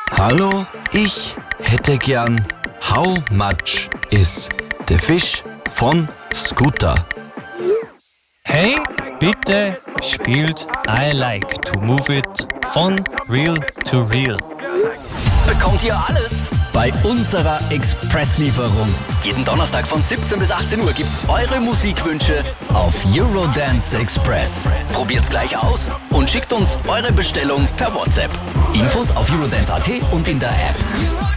Hallo, ich hätte gern How much is the fish von Scooter? Hey, bitte spielt I Like to Move It von Real to Real. Bekommt ihr alles bei unserer Expresslieferung. Jeden Donnerstag von 17 bis 18 Uhr gibt's eure Musikwünsche auf Eurodance Express. Probiert's gleich aus und schickt uns eure Bestellung per WhatsApp. Infos auf Eurodance.at und in der App.